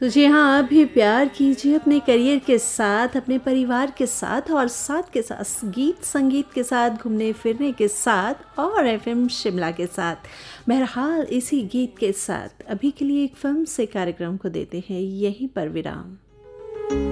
तो जी हाँ, आप भी प्यार कीजिए अपने करियर के साथ, अपने परिवार के साथ और साथ के साथ गीत संगीत के साथ, घूमने फिरने के साथ और एफएम शिमला के साथ। बहरहाल इसी गीत के साथ अभी के लिए एक फिल्म से कार्यक्रम को देते हैं यहीं पर विराम।